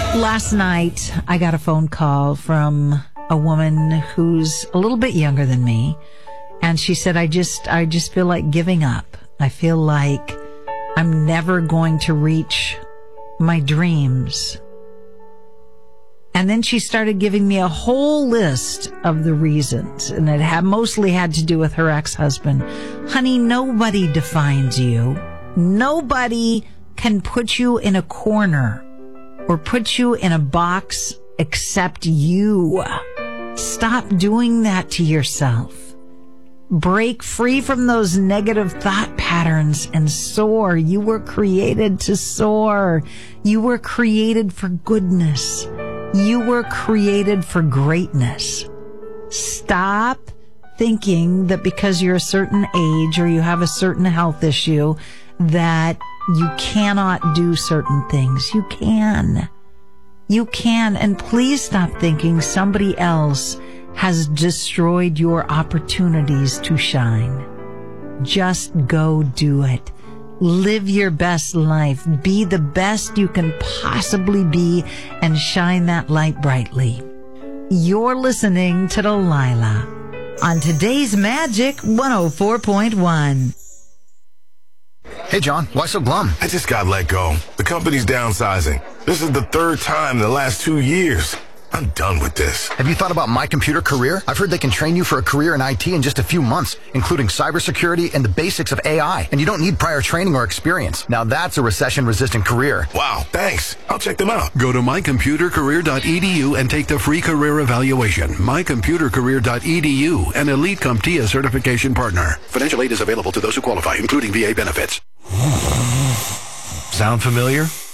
Last night, I got a phone call from a woman who's a little bit younger than me, and she said, I just feel like giving up. I feel like I'm never going to reach my dreams. And then she started giving me a whole list of the reasons, and it mostly had to do with her ex-husband. Honey, nobody defines you. Nobody can put you in a corner or put you in a box except you. Stop doing that to yourself. Break free from those negative thought patterns and soar. You were created to soar. You were created for goodness. You were created for greatness. Stop thinking that because you're a certain age or you have a certain health issue that you cannot do certain things. You can. You can. And please stop thinking somebody else has destroyed your opportunities to shine. Just go do it. Live your best life. Be the best you can possibly be and shine that light brightly. You're listening to Delilah on today's Magic 104.1. Hey, John, why so glum? I just got let go. The company's downsizing. This is the third time in the last 2 years. I'm done with this. Have you thought about My Computer Career? I've heard they can train you for a career in IT in just a few months, including cybersecurity and the basics of AI. And you don't need prior training or experience. Now that's a recession-resistant career. Wow, thanks. I'll check them out. Go to mycomputercareer.edu and take the free career evaluation. mycomputercareer.edu, an Elite CompTIA certification partner. Financial aid is available to those who qualify, including VA benefits. Sound familiar?